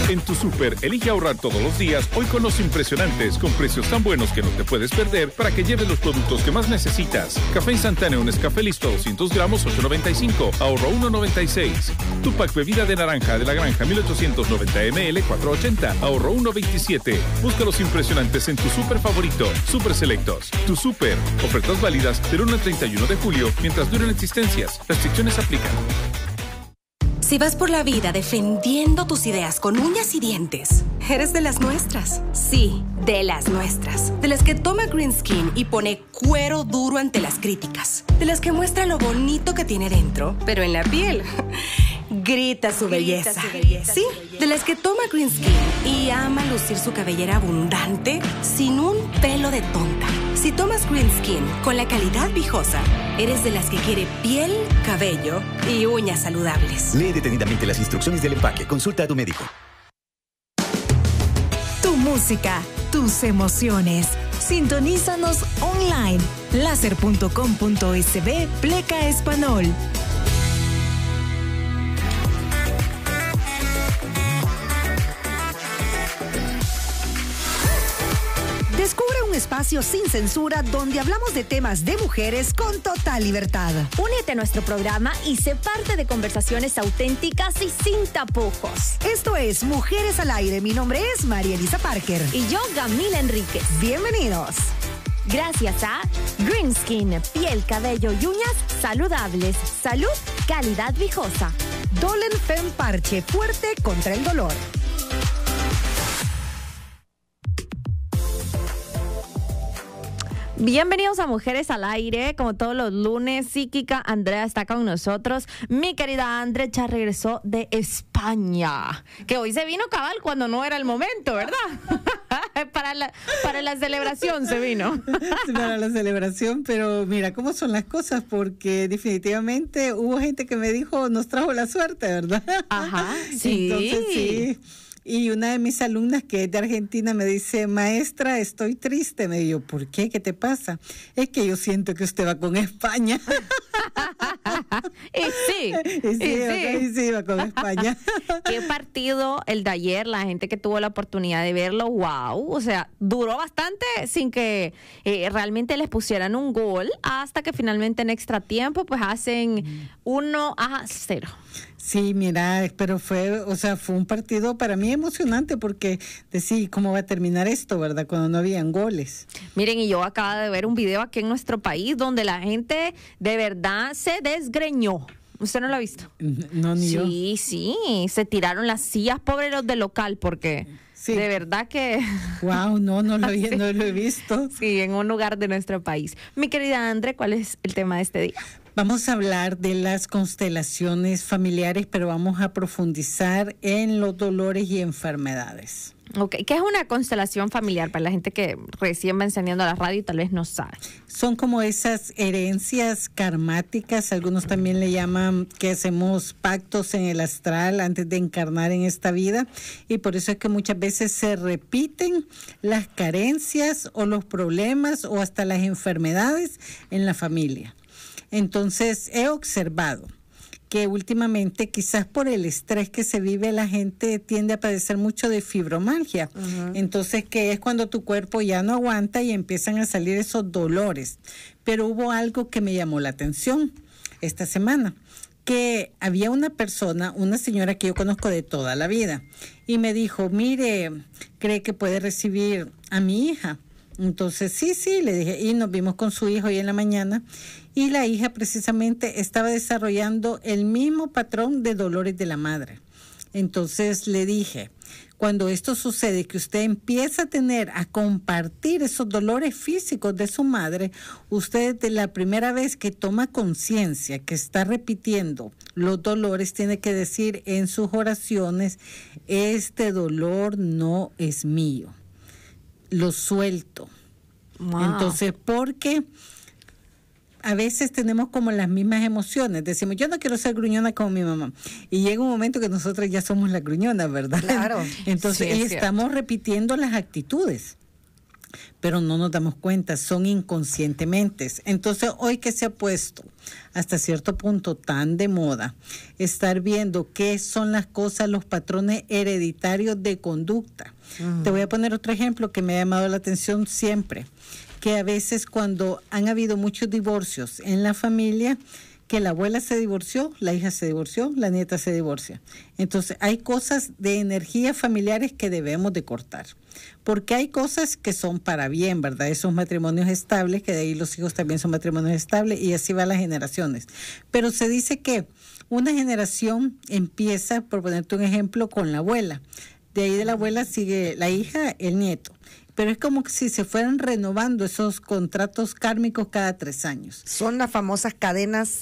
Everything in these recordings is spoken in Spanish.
En tu súper, elige ahorrar todos los días, hoy con los impresionantes, con precios tan buenos que no te puedes perder para que lleves los productos que más necesitas. Café instantáneo Nescafé listo, 200 gramos, $8.95, ahorro $1.96. Tupac bebida de naranja de la granja, 1890 ml, $4.80, ahorro $1.27. Busca los impresionantes en tu súper favorito, Super Selectos. Tu súper, ofertas válidas del 1 al 31 de julio, mientras duren existencias. Restricciones aplican. Si vas por la vida defendiendo tus ideas con uñas y dientes, eres de las nuestras. Sí, de las nuestras. De las que toma Green Skin y pone cuero duro ante las críticas. De las que muestra lo bonito que tiene dentro, pero en la piel grita su belleza. Sí, de las que toma Green Skin y ama lucir su cabellera abundante sin un pelo de tonta. Si tomas Green Skin con la calidad Viejosa, eres de las que quiere piel, cabello y uñas saludables. Lee detenidamente las instrucciones del empaque. Consulta a tu médico. Tu música, tus emociones. Sintonízanos online. Láser.com.sb Pleca Español. Descubre un espacio sin censura donde hablamos de temas de mujeres con total libertad. Únete a nuestro programa y sé parte de conversaciones auténticas y sin tapujos. Esto es Mujeres al Aire. Mi nombre es María Elisa Parker. Y yo, Gamila Enríquez. Bienvenidos. Gracias a Green Skin, piel, cabello y uñas saludables. Salud, calidad Viejosa. Dolen Fem Parche, fuerte contra el dolor. Bienvenidos a Mujeres al Aire, como todos los lunes. Psíquica Andrea está con nosotros. Mi querida Andrea regresó de España, que hoy se vino cabal cuando no era el momento, ¿verdad? para la celebración se vino. Para la celebración, pero mira cómo son las cosas, porque definitivamente hubo gente que me dijo, nos trajo la suerte, ¿verdad? Ajá, sí. Entonces sí. Y una de mis alumnas que es de Argentina me dice, maestra, estoy triste. Me dijo, ¿por qué? ¿Qué te pasa? Es que yo siento que usted va con España. Y sí, va con España. Qué partido el de ayer, la gente que tuvo la oportunidad de verlo, wow. O sea, duró bastante sin que realmente les pusieran un gol, hasta que finalmente en extra tiempo pues hacen 1-0. Sí, mira, pero fue un partido para mí emocionante porque decía, ¿cómo va a terminar esto, verdad? Cuando no habían goles. Miren, y yo acabo de ver un video aquí en nuestro país donde la gente de verdad se desgreñó. ¿Usted no lo ha visto? No, ni yo. Sí, se tiraron las sillas, pobres los del local, porque sí. De verdad que... Wow, no lo he visto. Sí, en un lugar de nuestro país. Mi querida Andre, ¿cuál es el tema de este día? Vamos a hablar de las constelaciones familiares, pero vamos a profundizar en los dolores y enfermedades. Ok, ¿qué es una constelación familiar para la gente que recién va encendiendo la radio y tal vez no sabe? Son como esas herencias karmáticas, algunos también le llaman que hacemos pactos en el astral antes de encarnar en esta vida, y por eso es que muchas veces se repiten las carencias o los problemas o hasta las enfermedades en la familia. Entonces he observado que últimamente, quizás por el estrés que se vive, la gente tiende a padecer mucho de fibromialgia. Uh-huh. Entonces, que es cuando tu cuerpo ya no aguanta y empiezan a salir esos dolores. Pero hubo algo que me llamó la atención esta semana, que había una persona, una señora que yo conozco de toda la vida, y me dijo, mire, ¿cree que puede recibir a mi hija? Entonces, sí, le dije, y nos vimos con su hijo hoy en la mañana, y la hija precisamente estaba desarrollando el mismo patrón de dolores de la madre. Entonces le dije, cuando esto sucede, que usted empieza a compartir esos dolores físicos de su madre, usted de la primera vez que toma conciencia que está repitiendo los dolores, tiene que decir en sus oraciones, este dolor no es mío, lo suelto. Wow. Entonces, porque a veces tenemos como las mismas emociones, decimos, yo no quiero ser gruñona como mi mamá, y llega un momento que nosotros ya somos las gruñonas, ¿verdad? Claro. Entonces, sí, estamos repitiendo las actitudes. pero no nos damos cuenta, son inconscientemente. Entonces, hoy que se ha puesto hasta cierto punto tan de moda, estar viendo qué son las cosas, los patrones hereditarios de conducta. Te voy a poner otro ejemplo que me ha llamado la atención siempre, que a veces cuando han habido muchos divorcios en la familia, que la abuela se divorció, la hija se divorció, la nieta se divorcia. Entonces, hay cosas de energías familiares que debemos de cortar. Porque hay cosas que son para bien, ¿verdad? Esos matrimonios estables, que de ahí los hijos también son matrimonios estables, y así van las generaciones. Pero se dice que una generación empieza, por ponerte un ejemplo, con la abuela. De ahí de la abuela sigue la hija, el nieto. Pero es como si se fueran renovando esos contratos kármicos cada 3 años. Son las famosas cadenas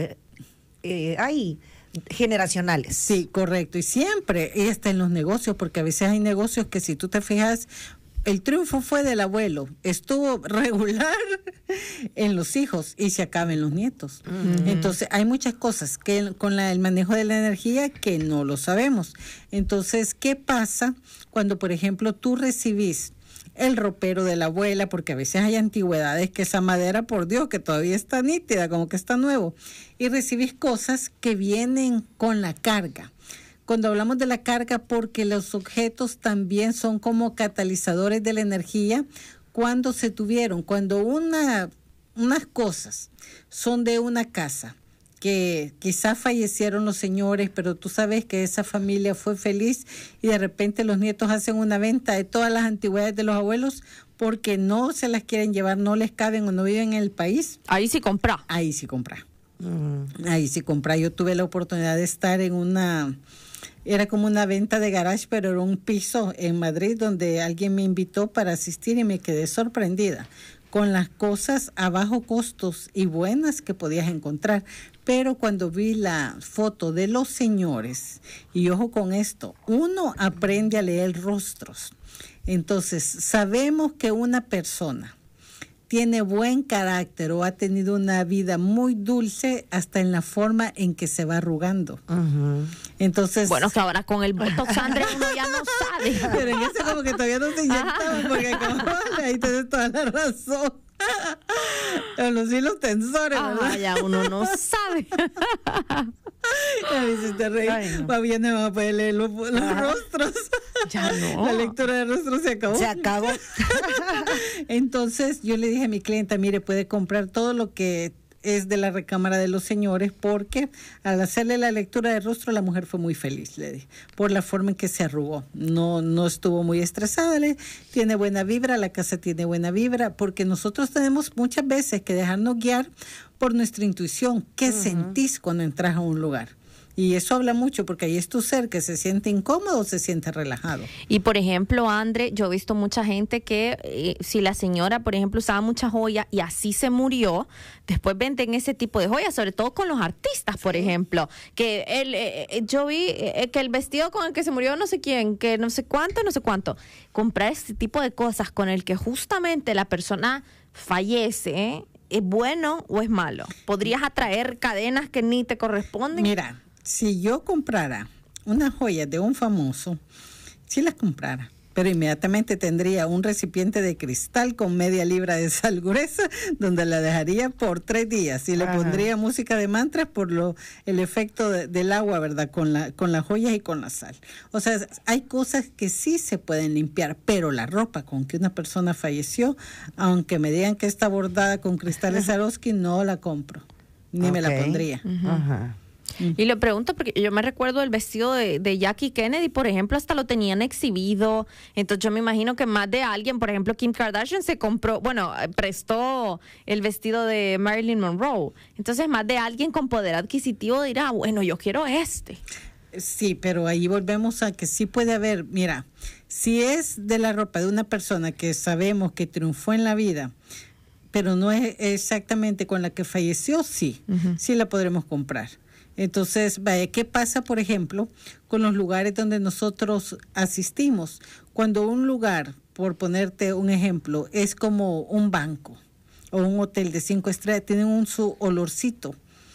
generacionales. Sí, correcto. Y siempre, y hasta en los negocios, porque a veces hay negocios que si tú te fijas, el triunfo fue del abuelo, estuvo regular en los hijos y se acaba en los nietos. Entonces, hay muchas cosas que con el manejo de la energía que no lo sabemos. Entonces, ¿qué pasa cuando, por ejemplo, tú recibís el ropero de la abuela? Porque a veces hay antigüedades que esa madera, por Dios, que todavía está nítida, como que está nuevo, y recibís cosas que vienen con la carga. Cuando hablamos de la carga, porque los objetos también son como catalizadores de la energía cuando se tuvieron, cuando unas cosas son de una casa, que quizás fallecieron los señores, pero tú sabes que esa familia fue feliz y de repente los nietos hacen una venta de todas las antigüedades de los abuelos porque no se las quieren llevar, no les caben o no viven en el país. Ahí sí compra. Ahí sí compra. Ahí sí compra. Yo tuve la oportunidad de estar era como una venta de garage, pero era un piso en Madrid donde alguien me invitó para asistir y me quedé sorprendida con las cosas a bajo costos y buenas que podías encontrar. Pero cuando vi la foto de los señores, y ojo con esto, uno aprende a leer rostros. Entonces, sabemos que una persona tiene buen carácter o ha tenido una vida muy dulce hasta en la forma en que se va arrugando. Entonces, bueno, que ahora con el Botox, André, uno ya no sabe. Pero en ese como que todavía no se inyectaba, porque como, ahí tienes toda la razón. Los hilos tensores, ¿verdad? Ya uno no sabe. A veces te reí. Va bien, no va a poder leer los rostros. Ya no. La lectura de rostros se acabó. Se acabó. Entonces yo le dije a mi clienta, mire, puede comprar todo lo que es de la recámara de los señores, porque al hacerle la lectura de rostro la mujer fue muy feliz, le dije, por la forma en que se arrugó. No estuvo muy estresada, tiene buena vibra, la casa tiene buena vibra, porque nosotros tenemos muchas veces que dejarnos guiar por nuestra intuición. ¿Qué sentís cuando entras a un lugar? Y eso habla mucho, porque ahí es tu ser que se siente incómodo o se siente relajado. Y por ejemplo, André, yo he visto mucha gente que si la señora, por ejemplo, usaba mucha joya y así se murió, después venden ese tipo de joyas, sobre todo con los artistas, por ejemplo. Que yo vi que el vestido con el que se murió no sé quién, que no sé cuánto. Comprar este tipo de cosas con el que justamente la persona fallece, ¿es bueno o es malo? ¿Podrías atraer cadenas que ni te corresponden? Mira, si yo comprara una joya de un famoso, sí las comprara, pero inmediatamente tendría un recipiente de cristal con media libra de sal gruesa, donde la dejaría por 3 días y le pondría música de mantras por el efecto del agua, ¿verdad? Con las joyas y con la sal. O sea, hay cosas que sí se pueden limpiar, pero la ropa con que una persona falleció, aunque me digan que está bordada con cristales Swarovski, no la compro, ni me la pondría. Y le pregunto porque yo me recuerdo el vestido de Jackie Kennedy, por ejemplo, hasta lo tenían exhibido. Entonces yo me imagino que más de alguien, por ejemplo, Kim Kardashian prestó el vestido de Marilyn Monroe. Entonces más de alguien con poder adquisitivo dirá, bueno, yo quiero este. Sí, pero ahí volvemos a que sí puede haber, mira, si es de la ropa de una persona que sabemos que triunfó en la vida, pero no es exactamente con la que falleció, sí la podremos comprar. Entonces, ¿qué pasa, por ejemplo, con los lugares donde nosotros asistimos? Cuando un lugar, por ponerte un ejemplo, es como un banco o un hotel de 5 estrellas, tienen su olorcito.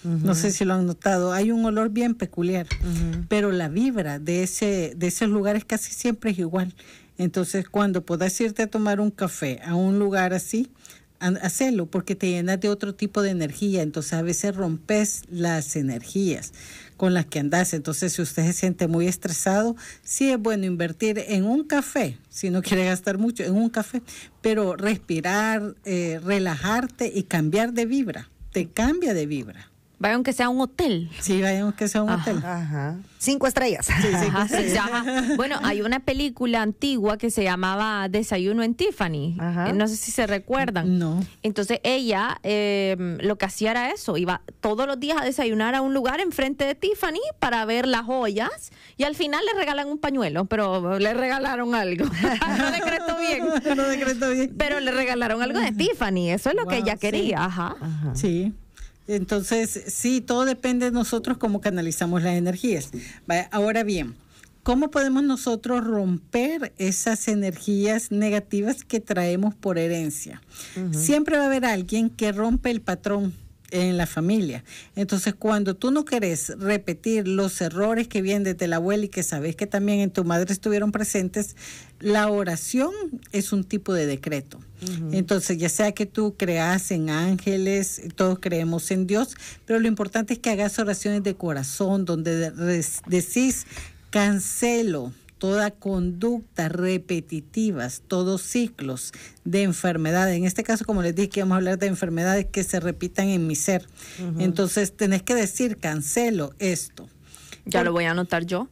No sé si lo han notado. Hay un olor bien peculiar, pero la vibra de esos lugares casi siempre es igual. Entonces, cuando puedas irte a tomar un café a un lugar así, hacelo, porque te llenas de otro tipo de energía. Entonces, a veces rompes las energías con las que andas. Entonces, si usted se siente muy estresado, sí es bueno invertir en un café, si no quiere gastar mucho, en un café, pero respirar, relajarte y cambiar de vibra. Te cambia de vibra. Vaya aunque sea un hotel. Sí, vaya aunque sea un hotel. Ajá. 5 estrellas. Sí, 5 estrellas. Ajá. Bueno, hay una película antigua que se llamaba Desayuno en Tiffany. No sé si se recuerdan. No. Entonces ella lo que hacía era eso. Iba todos los días a desayunar a un lugar enfrente de Tiffany para ver las joyas y al final le regalan un pañuelo, pero le regalaron algo. No decretó bien. No decretó bien. Pero le regalaron algo de Tiffany. Eso es lo que ella quería. Sí. Ajá. Sí. Entonces, sí, todo depende de nosotros cómo canalizamos las energías. Ahora bien, ¿cómo podemos nosotros romper esas energías negativas que traemos por herencia? Siempre va a haber alguien que rompe el patrón en la familia. Entonces, cuando tú no querés repetir los errores que vienen desde la abuela y que sabes que también en tu madre estuvieron presentes, la oración es un tipo de decreto. Entonces, ya sea que tú creas en ángeles, todos creemos en Dios, pero lo importante es que hagas oraciones de corazón, donde decís, cancelo toda conducta repetitivas, todos ciclos de enfermedades. En este caso, como les dije, que vamos a hablar de enfermedades que se repitan en mi ser. Entonces, tenés que decir, cancelo esto. Ya lo voy a anotar yo.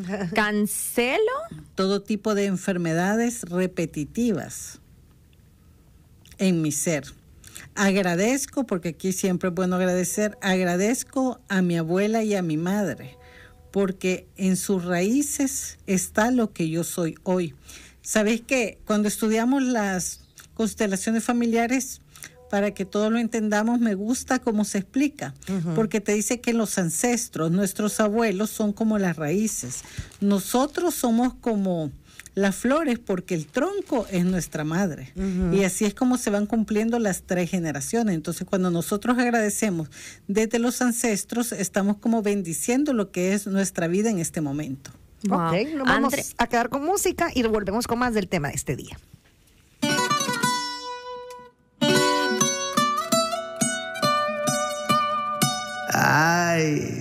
Cancelo todo tipo de enfermedades repetitivas en mi ser. Agradezco, porque aquí siempre es bueno agradecer, agradezco a mi abuela y a mi madre, porque en sus raíces está lo que yo soy hoy. ¿Sabéis que cuando estudiamos las constelaciones familiares, para que todos lo entendamos, me gusta cómo se explica? Porque te dice que los ancestros, nuestros abuelos, son como las raíces. Nosotros somos como las flores, porque el tronco es nuestra madre. Y así es como se van cumpliendo las 3 generaciones. Entonces, cuando nosotros agradecemos desde los ancestros, estamos como bendiciendo lo que es nuestra vida en este momento. Wow. Ok, nos vamos a quedar con música y volvemos con más del tema de este día. Ay,